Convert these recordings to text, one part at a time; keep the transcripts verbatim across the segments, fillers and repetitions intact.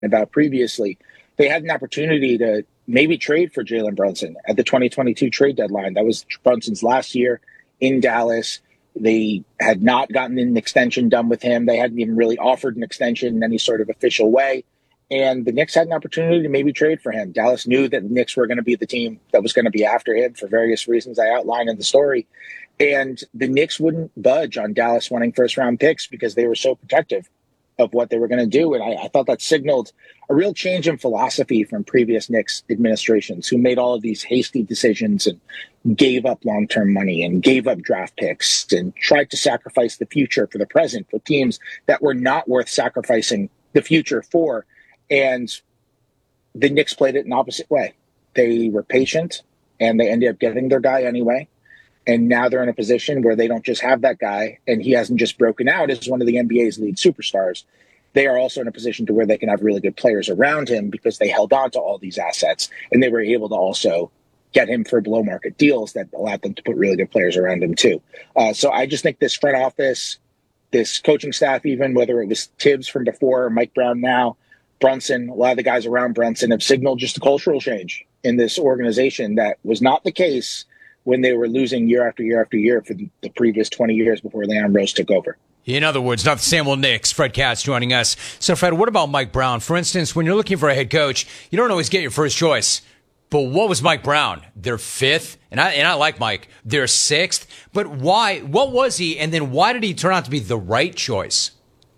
about previously, they had an opportunity to maybe trade for Jalen Brunson at the twenty twenty-two trade deadline. That was Brunson's last year in Dallas. They had not gotten an extension done with him. They hadn't even really offered an extension in any sort of official way. And the Knicks had an opportunity to maybe trade for him. Dallas knew that the Knicks were going to be the team that was going to be after him for various reasons I outlined in the story. And the Knicks wouldn't budge on Dallas wanting first-round picks because they were so protective of what they were going to do. And I, I thought that signaled a real change in philosophy from previous Knicks administrations who made all of these hasty decisions and gave up long-term money and gave up draft picks and tried to sacrifice the future for the present for teams that were not worth sacrificing the future for. And the Knicks played it an opposite way. They were patient, and they ended up getting their guy anyway. And now they're in a position where they don't just have that guy, and he hasn't just broken out as one of the N B A's lead superstars. They are also in a position to where they can have really good players around him because they held on to all these assets, and they were able to also get him for below market deals that allowed them to put really good players around him too. Uh, so I just think this front office, this coaching staff, even whether it was Tibbs from before or Mike Brown now, Brunson, a lot of the guys around Brunson have signaled just a cultural change in this organization that was not the case when they were losing year after year after year for the, the previous twenty years before Leon Rose took over. In other words, not the same old Knicks. Fred Katz joining us. So, Fred, what about Mike Brown? For instance, when you're looking for a head coach, you don't always get your first choice. But what was Mike Brown? Their fifth, and I and I like Mike. Their sixth. But why? What was he? And then why did he turn out to be the right choice?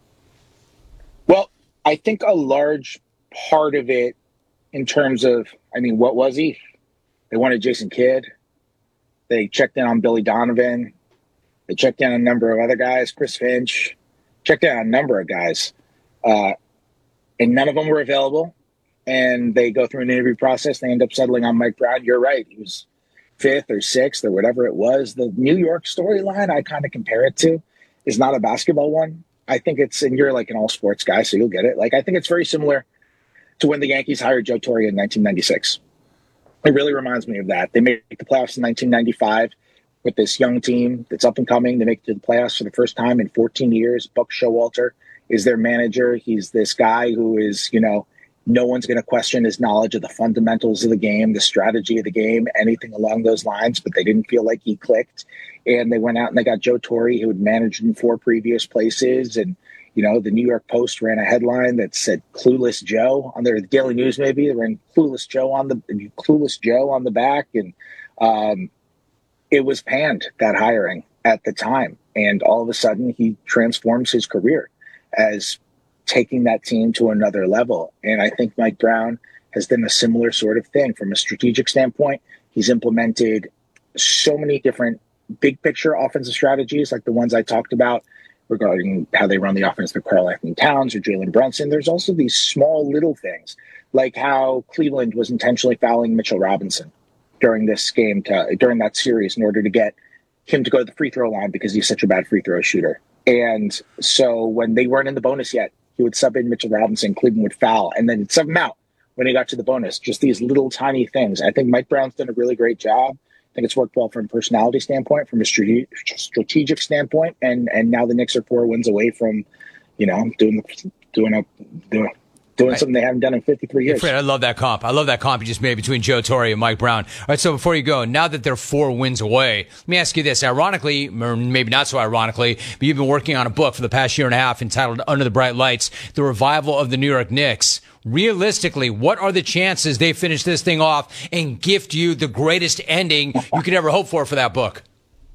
Well, I think a large part of it, in terms of, I mean, what was he? They wanted Jason Kidd. They checked in on Billy Donovan. They checked in on a number of other guys, Chris Finch, checked in on a number of guys. Uh, and none of them were available. And they go through an interview process. They end up settling on Mike Brown. You're right. He was fifth or sixth or whatever it was. The New York storyline I kind of compare it to is not a basketball one. I think it's, and you're like an all sports guy, so you'll get it. Like, I think it's very similar to when the Yankees hired Joe Torre in nineteen ninety-six. It really reminds me of that. They made the playoffs in nineteen ninety-five with this young team that's up and coming. They make it to the playoffs for the first time in fourteen years. Buck Showalter is their manager. He's this guy who is, you know, no one's going to question his knowledge of the fundamentals of the game, the strategy of the game, anything along those lines, but they didn't feel like he clicked. And they went out and they got Joe Torre, who had managed in four previous places. And, you know, the New York Post ran a headline that said Clueless Joe on their Daily News, maybe. They ran Clueless Joe on the Clueless Joe on the back. And um, it was panned, that hiring at the time. And all of a sudden he transforms his career as taking that team to another level. And I think Mike Brown has done a similar sort of thing from a strategic standpoint. He's implemented so many different big picture offensive strategies, like the ones I talked about regarding how they run the offense with Karl-Anthony Towns or Jalen Brunson. There's also these small little things, like how Cleveland was intentionally fouling Mitchell Robinson during this game, to, during that series, in order to get him to go to the free throw line because he's such a bad free throw shooter. And so when they weren't in the bonus yet, he would sub in Mitchell Robinson, Cleveland would foul, and then he'd sub him out when he got to the bonus. Just these little tiny things. I think Mike Brown's done a really great job. I think it's worked well from a personality standpoint, from a strate- strategic standpoint, and and now the Knicks are four wins away from, you know, doing doing a doing, doing something they haven't done in fifty-three years. Fred, I love that comp. I love that comp you just made between Joe Torre and Mike Brown. All right, so before you go, now that they're four wins away, let me ask you this. Ironically, or maybe not so ironically, but you've been working on a book for the past year and a half entitled Under the Bright Lights, The Revival of the New York Knicks. Realistically, what are the chances they finish this thing off and gift you the greatest ending you could ever hope for for that book?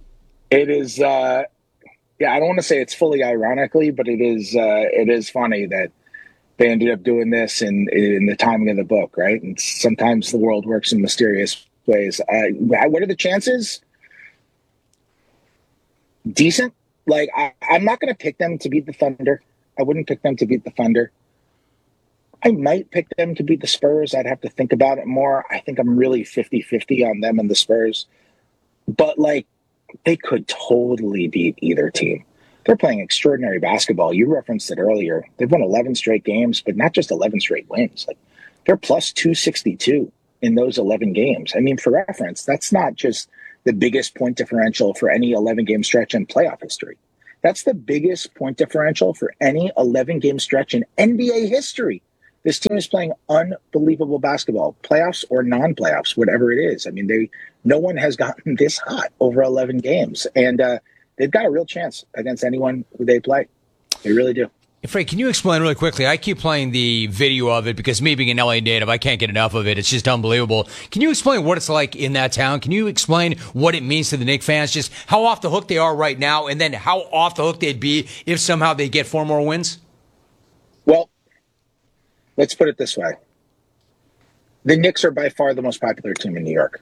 It is, uh, yeah, I don't want to say it's fully ironically, but it is, uh, it is funny that they ended up doing this in, in the timing of the book, right? And sometimes the world works in mysterious ways. Uh, what are the chances? Decent. Like, I, I'm not going to pick them to beat the Thunder. I wouldn't pick them to beat the Thunder. I might pick them to beat the Spurs. I'd have to think about it more. I think I'm really fifty-fifty on them and the Spurs. But, like, they could totally beat either team. They're playing extraordinary basketball. You referenced it earlier. They've won eleven straight games, but not just eleven straight wins. Like, they're plus two sixty-two in those eleven games. I mean, for reference, that's not just the biggest point differential for any eleven-game stretch in playoff history. That's the biggest point differential for any eleven-game stretch in N B A history. This team is playing unbelievable basketball, playoffs or non-playoffs, whatever it is. I mean, they no one has gotten this hot over eleven games, and uh, they've got a real chance against anyone who they play. They really do. Fred, can you explain really quickly? I keep playing the video of it because me being an L A native, I can't get enough of it. It's just unbelievable. Can you explain what it's like in that town? Can you explain what it means to the Knicks fans? Just how off the hook they are right now, and then how off the hook they'd be if somehow they get four more wins? Well, let's put it this way. The Knicks are by far the most popular team in New York.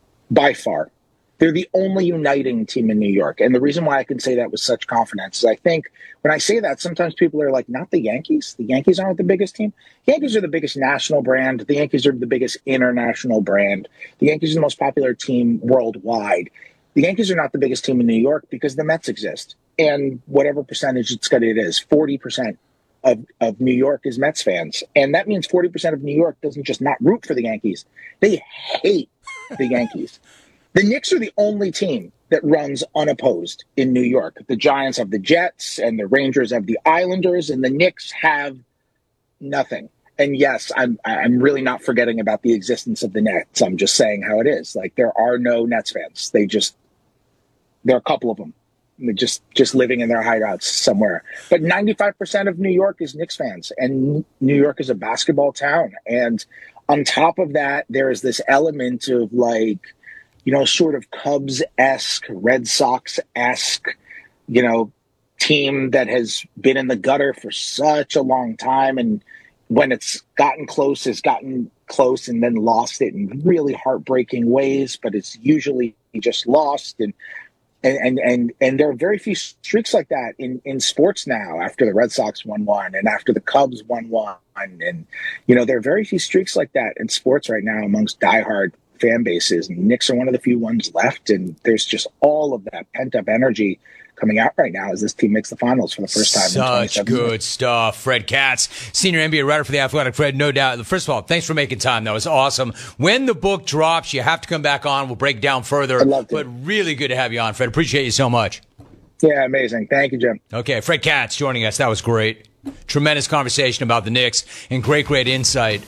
By far. They're the only uniting team in New York. And the reason why I can say that with such confidence is I think when I say that, sometimes people are like, not the Yankees? The Yankees aren't the biggest team? The Yankees are the biggest national brand. The Yankees are the biggest international brand. The Yankees are the most popular team worldwide. The Yankees are not the biggest team in New York because the Mets exist. And whatever percentage it's got, it is, forty percent of, of New York is Mets fans. And that means forty percent of New York doesn't just not root for the Yankees. They hate the Yankees. The Knicks are the only team that runs unopposed in New York. The Giants have the Jets and the Rangers have the Islanders, and the Knicks have nothing. And yes, I'm I'm really not forgetting about the existence of the Nets. I'm just saying how it is. Like, there are no Nets fans. They just, there are a couple of them. They're just, just living in their hideouts somewhere. But ninety-five percent of New York is Knicks fans, and New York is a basketball town. And on top of that, there is this element of, like, you know, sort of Cubs-esque, Red Sox-esque, you know, team that has been in the gutter for such a long time. And when it's gotten close, has gotten close and then lost it in really heartbreaking ways, but it's usually just lost. And and and and, and there are very few streaks like that in, in sports now, after the Red Sox won one and after the Cubs won one. And, you know, there are very few streaks like that in sports right now amongst diehard fan bases, and Knicks are one of the few ones left, and there's just all of that pent-up energy coming out right now as this team makes the finals for the first time. Such in good years. stuff. Fred Katz, senior N B A writer for The Athletic. Fred, no doubt. First of all, thanks for making time. That was awesome. When the book drops, you have to come back on. We'll break it down further. I'd love to. But really good to have you on, Fred. Appreciate you so much. Yeah, amazing. Thank you, Jim. Okay, Fred Katz joining us. That was great. Tremendous conversation about the Knicks and great, great insight.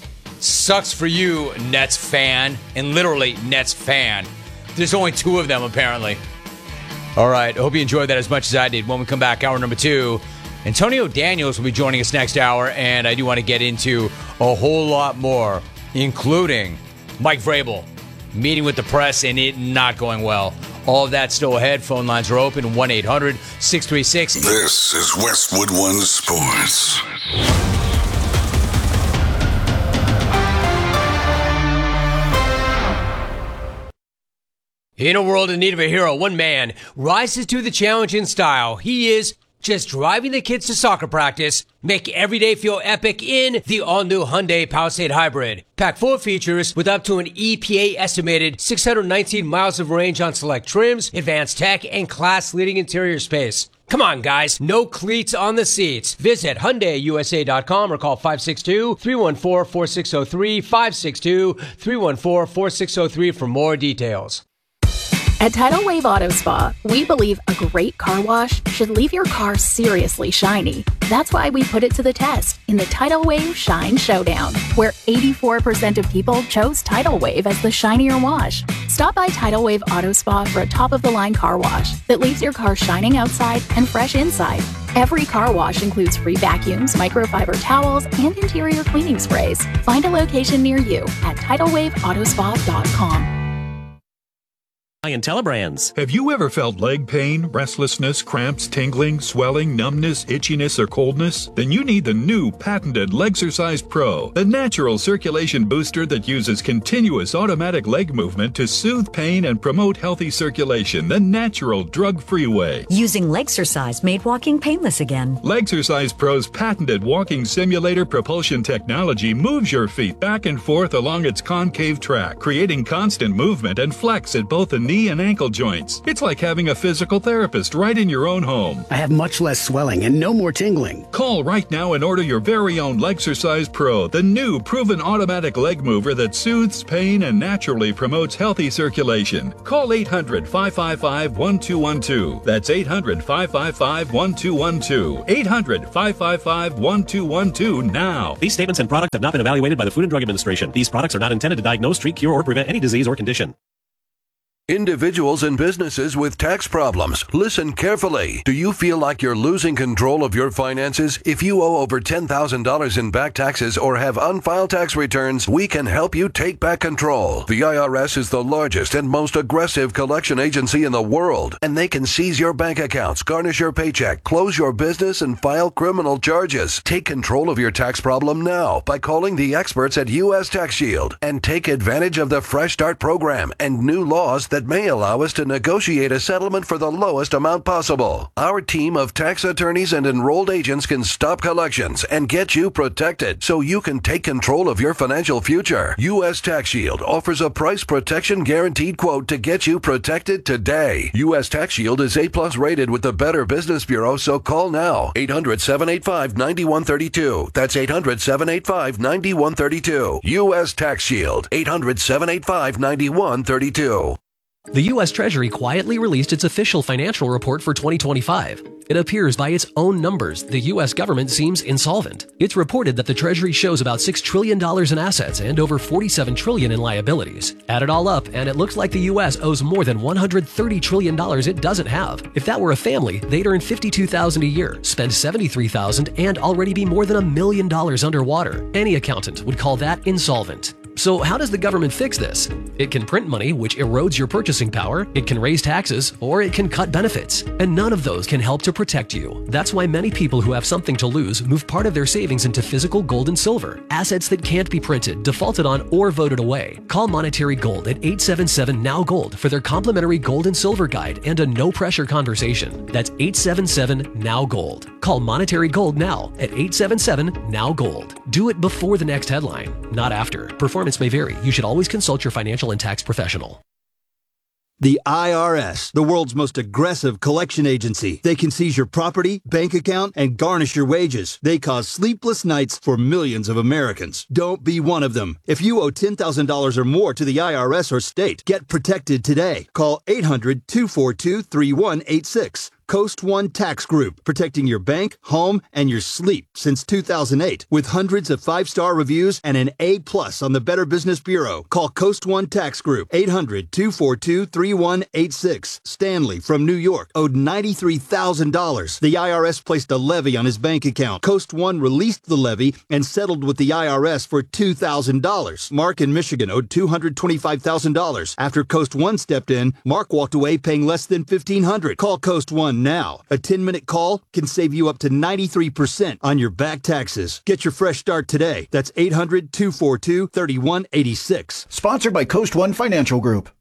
Sucks for you, Nets fan, and literally Nets fan. There's only two of them, apparently. All right, I hope you enjoyed that as much as I did. When we come back, hour number two, Antonio Daniels will be joining us next hour, and I do want to get into a whole lot more, including Mike Vrabel meeting with the press and it not going well. All of that still ahead. Phone lines are open, one eight hundred six three six. This is Westwood One Sports. In a world in need of a hero, one man rises to the challenge in style. He is just driving the kids to soccer practice. Make every day feel epic in the all-new Hyundai Palisade Hybrid. Packed full of features with up to an E P A-estimated six hundred nineteen miles of range on select trims, advanced tech, and class-leading interior space. Come on, guys. No cleats on the seats. Visit Hyundai U S A dot com or call five six two, three one four, four six zero three, five six two, three one four, four six zero three for more details. At Tidal Wave Auto Spa, we believe a great car wash should leave your car seriously shiny. That's why we put it to the test in the Tidal Wave Shine Showdown, where eighty-four percent of people chose Tidal Wave as the shinier wash. Stop by Tidal Wave Auto Spa for a top-of-the-line car wash that leaves your car shining outside and fresh inside. Every car wash includes free vacuums, microfiber towels, and interior cleaning sprays. Find a location near you at tidal wave auto spa dot com. Telebrands. Have you ever felt leg pain, restlessness, cramps, tingling, swelling, numbness, itchiness, or coldness? Then you need the new patented Legsercise Pro, the natural circulation booster that uses continuous automatic leg movement to soothe pain and promote healthy circulation the natural, drug-free way. Using Legsercise made walking painless again. Legsercise Pro's patented walking simulator propulsion technology moves your feet back and forth along its concave track, creating constant movement and flex at both the knee and ankle joints. It's like having a physical therapist right in your own home. I have much less swelling and no more tingling. Call right now and order your very own Legsercise Pro, the new proven automatic leg mover that soothes pain and naturally promotes healthy circulation. Call eight hundred, five five five, one two one two. That's eight hundred, five five five, one two one two. eight hundred, five five five, one two one two now. These statements and products have not been evaluated by the Food and Drug Administration. These products are not intended to diagnose, treat, cure, or prevent any disease or condition. Individuals and businesses with tax problems, listen carefully. Do you feel like you're losing control of your finances? If you owe over ten thousand dollars in back taxes or have unfiled tax returns, we can help you take back control. The I R S is the largest and most aggressive collection agency in the world, and they can seize your bank accounts, garnish your paycheck, close your business, and file criminal charges. Take control of your tax problem now by calling the experts at U S Tax Shield and take advantage of the Fresh Start program and new laws that may allow us to negotiate a settlement for the lowest amount possible. Our team of tax attorneys and enrolled agents can stop collections and get you protected so you can take control of your financial future. U S Tax Shield offers a price protection guaranteed quote to get you protected today. U S Tax Shield is A plus rated with the Better Business Bureau, so call now. eight hundred, seven eight five, nine one three two. That's eight hundred, seven eight five, nine one three two. U S Tax Shield. eight hundred, seven eight five, nine one three two. The U S Treasury quietly released its official financial report for twenty twenty-five. It appears by its own numbers, the U S government seems insolvent. It's reported that the Treasury shows about six trillion dollars in assets and over forty-seven trillion dollars in liabilities. Add it all up, and it looks like the U S owes more than one hundred thirty trillion dollars it doesn't have. If that were a family, they'd earn fifty-two thousand dollars a year, spend seventy-three thousand dollars, and already be more than a million dollars underwater. Any accountant would call that insolvent. So how does the government fix this? It can print money, which erodes your purchasing power, it can raise taxes, or it can cut benefits. And none of those can help to protect you. That's why many people who have something to lose move part of their savings into physical gold and silver, assets that can't be printed, defaulted on, or voted away. Call Monetary Gold at eight seven seven, N O W Gold for their complimentary gold and silver guide and a no-pressure conversation. That's eight seven seven, N O W Gold. Call Monetary Gold now at eight seven seven, N O W Gold. Do it before the next headline, not after. Performance may vary. You should always consult your financial and tax professional. The I R S, the world's most aggressive collection agency. They can seize your property, bank account, and garnish your wages. They cause sleepless nights for millions of Americans. Don't be one of them. If you owe ten thousand dollars or more to the I R S or state, get protected today. Call eight hundred, two four two, three one eight six. Coast One Tax Group, protecting your bank, home, and your sleep since two thousand eight. With hundreds of five-star reviews and an A plus on the Better Business Bureau. Call Coast One Tax Group, eight hundred, two four two, three one eight six. Stanley from New York owed ninety-three thousand dollars. The I R S placed a levy on his bank account. Coast One released the levy and settled with the I R S for two thousand dollars. Mark in Michigan owed two hundred twenty-five thousand dollars. After Coast One stepped in, Mark walked away paying less than fifteen hundred dollars. Call Coast One now. A ten-minute call can save you up to ninety-three percent on your back taxes. Get your fresh start today. That's eight hundred, two four two, three one eight six. Sponsored by Coast One Financial Group.